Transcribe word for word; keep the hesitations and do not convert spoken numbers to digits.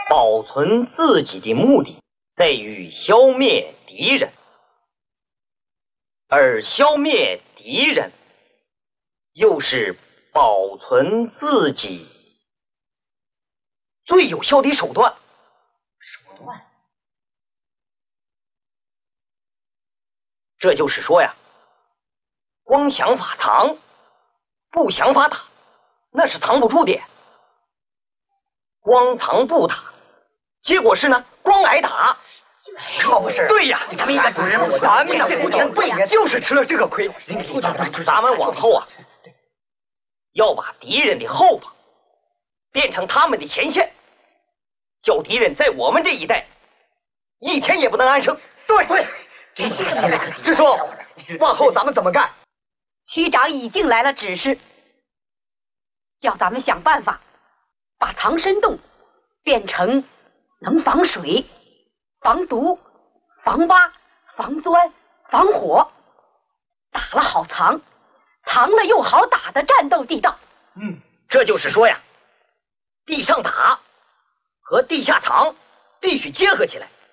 保存自己的目的在于消灭敌人，而消灭敌人又是保存自己最有效的手段。 手段？ 这就是说呀，光想法藏，不想法打，那是藏不住的。光藏不打，结果是呢，光挨打。 可不是？ 对呀， 你看，主任，咱们这不讲对呀，就是吃了这个亏。 咱们往后啊，要把敌人的后方变成他们的前线，叫敌人在我们这一带一天也不能安生。 对对，这下心里可直说，往后咱们怎么干？ 区长已经来了指示，叫咱们想办法把藏身洞变成能防水、防毒、防挖、防钻、防火，打了好藏，藏了又好打的战斗地道。 嗯，这就是说呀，地上打和地下藏必须结合起来。